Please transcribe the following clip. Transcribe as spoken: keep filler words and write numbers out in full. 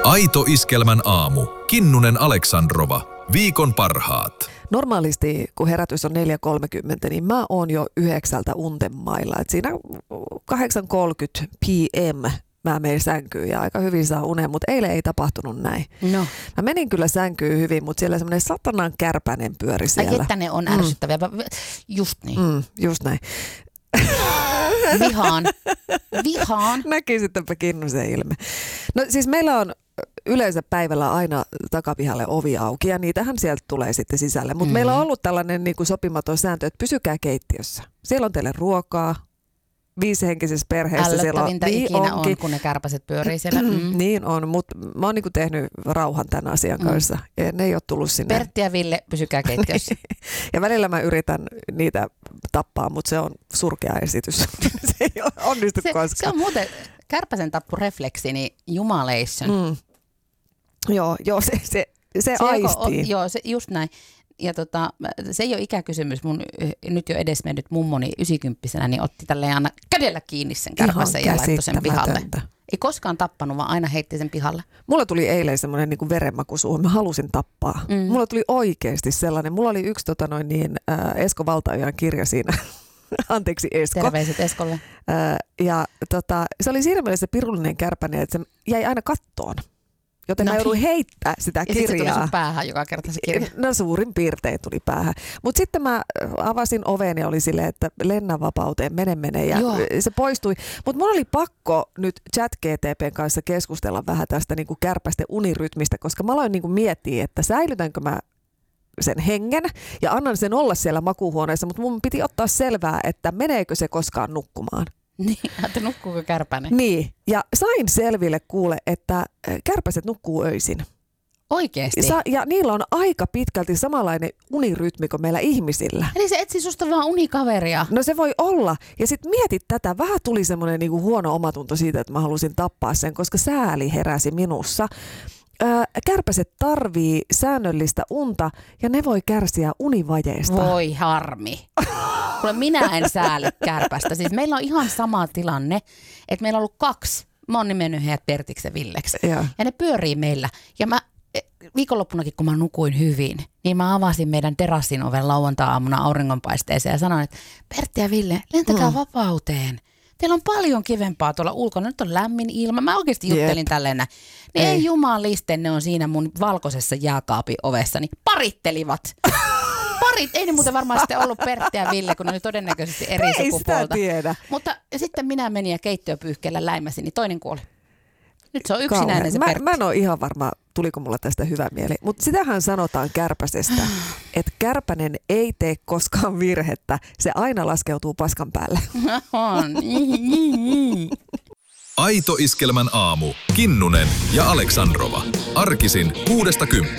Aito Iskelmän aamu. Kinnunen Aleksandrova. Viikon parhaat. Normaalisti, kun herätys on neljä kolmekymmentä, niin mä oon jo yhdeksältä untemailla. Et siinä kahdeksan kolmekymmentä p m mä menen sänkyyn ja aika hyvin saa unen, mutta eilen ei tapahtunut näin. No. Mä menin kyllä sänkyyn hyvin, mutta siellä semmoinen satanan kärpänen pyöri siellä. Ai että ne on ärsyttäviä. Mm. Just niin. Mm, just näin. Vihaan. Vihaan. Näkisittepä Kinnusen ilme. No siis meillä on yleensä päivällä aina takapihalle ovi auki ja niitähän sieltä tulee sitten sisälle. Mutta mm. meillä on ollut tällainen niin kuin sopimaton sääntö, että pysykää keittiössä. Siellä on teille ruokaa. Viisihenkisessä perheessä siellä on. Ällöttävintä niin ikinä onkin. on, kun ne kärpäset pyörii siellä. Mm. Niin on, mutta mä oon niinku tehnyt rauhan tämän asian mm. kanssa. Ja ne ei ole tullut sinne. Pertti ja Ville, pysykää keittiössä. Ja välillä mä yritän niitä tappaa, mutta se on surkea esitys. Se ei onnistu se, koskaan. Se on muuten kärpäsen tappurefleksi, niin jumalation. Mm. Joo, joo, se, se, se, se aistii. On, joo, se, just näin. Ja tota, se ei ole ikäkysymys. Mun nyt jo edesmennyt mummoni ysikymppisenä niin otti tälleen aina kädellä kiinni sen kärpäsen ja laittoi sen pihalle. Ei koskaan tappanut, vaan aina heitti sen pihalle. Mulla tuli eilen semmoinen niin kuin verenmaku suuhun. Mä halusin tappaa. Mm. Mulla tuli oikeasti sellainen. Mulla oli yksi tota noin niin, äh, Esko Valtaojan kirja siinä. Anteeksi Esko. Terveiset Eskolle. Äh, ja tota, se oli siinä mielessä pirullinen kärpänen, että se jäi aina kattoon. Joten no, mä jouduin heittää sitä ja kirjaa. Ja sitten se tuli sun päähän joka kerta se kirja. No suurin piirtein tuli päähän. Mutta sitten mä avasin oven ja oli silleen, että lennä vapauteen, mene mene. Ja Joo. se poistui. Mutta mulla oli pakko nyt ChatGPT:n kanssa keskustella vähän tästä niinku kärpästen unirytmistä, koska mä aloin niinku miettiä, että säilytänkö mä sen hengen ja annan sen olla siellä makuuhuoneessa, mutta mun piti ottaa selvää, että meneekö se koskaan nukkumaan. Niin, että nukkuuko kärpänen? Niin, ja sain selville kuule, että kärpäset nukkuu öisin. Oikeesti? Sa- ja niillä on aika pitkälti samanlainen unirytmi kuin meillä ihmisillä. Eli se etsi susta vaan unikaveria? No se voi olla. Ja sit mietit tätä, vähän tuli semmoinen niinku huono omatunto siitä, että mä halusin tappaa sen, koska sääli heräsi minussa. Öö, kärpäset tarvii säännöllistä unta ja ne voi kärsiä univajeesta. Voi harmi. Kuule, minä en sääli kärpästä. Siis meillä on ihan sama tilanne, että meillä on ollut kaksi. Mä oon nimennyt heidät Pertiksi ja Villeksi. Ja. ja ne pyörii meillä. Ja mä viikonloppunakin, kun mä nukuin hyvin, niin mä avasin meidän terassin oven lauantai-aamuna auringonpaisteeseen ja sanoin, että Pertti ja Ville, lentäkää mm. vapauteen. Teillä on paljon kivempaa tuolla ulkona. Nyt on lämmin ilma. Mä oikeasti juttelin Jep. tälleen näin. Niin ei jumaliste, ne on siinä mun valkoisessa jääkaapin ovessa, niin parittelivat. Parit, ei ne muuten varmaan sitten ollut Pertti ja Ville, kun ne oli todennäköisesti eri ei sukupuolta. Sitä tiedä. Mutta sitten minä menin ja keittiöpyyhkeellä läimäsin, niin toinen kuoli. Nyt se on yksinäinen se mä, Pertti. mä en ole ihan varma, tuliko mulla tästä hyvä mieli. Mutta sitähän sanotaan kärpäsestä, että kärpänen ei tee koskaan virhettä. Se aina laskeutuu paskan päälle. Aito Iskelmän aamu. Kinnunen ja Aleksandrova. Arkisin kuudesta kymppiin.